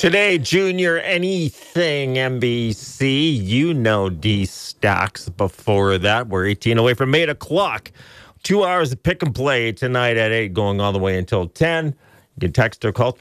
Today, Junior Anything NBC. You know D-Stacks. Before that, we're 18 away from 8 o'clock. 2 hours of pick and play tonight at 8, going all the way until 10. You can text or call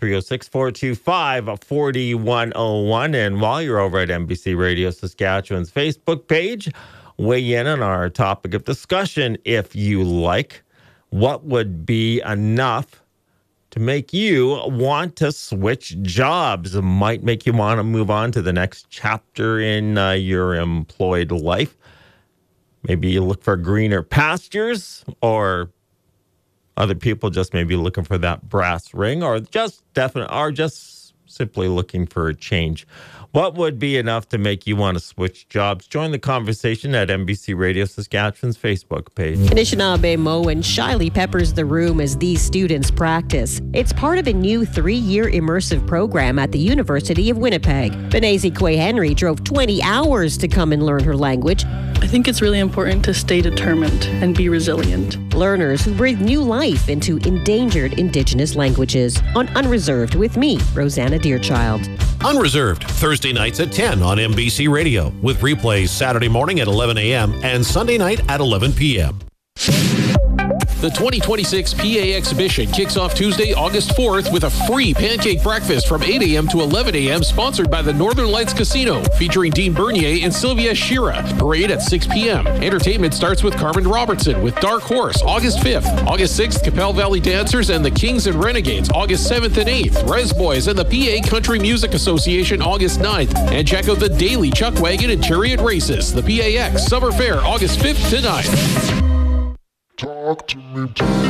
306-425-4101. And while you're over at NBC Radio Saskatchewan's Facebook page, weigh in on our topic of discussion if you like. What would be enough to make you want to switch jobs? It might make you want to move on to the next chapter in your employed life. Maybe you look for greener pastures, or other people just maybe looking for that brass ring, or just simply looking for a change. What would be enough to make you want to switch jobs? Join the conversation at NBC Radio Saskatchewan's Facebook page. Anishinaabe Moen shyly peppers the room as these students practice. It's part of a new 3-year immersive program at the University of Winnipeg. Benezi Kwe-Henry drove 20 hours to come and learn her language. I think it's really important to stay determined and be resilient. Learners who breathe new life into endangered Indigenous languages. On Unreserved with me, Rosanna Deerchild. Unreserved, Thursday nights at 10 on NBC Radio, with replays Saturday morning at 11 a.m. and Sunday night at 11 p.m. The 2026 PA Exhibition kicks off Tuesday, August 4th with a free pancake breakfast from 8 a.m. to 11 a.m. sponsored by the Northern Lights Casino, featuring Dean Bernier and Sylvia Shira. Parade at 6 p.m. Entertainment starts with Carmen Robertson with Dark Horse, August 5th. August 6th, Capel Valley Dancers and the Kings and Renegades, August 7th and 8th. Res Boys and the PA Country Music Association, August 9th. And check out the Daily Chuck Wagon and Chariot Races, the PAX Summer Fair, August 5th to 9th. Talk to me.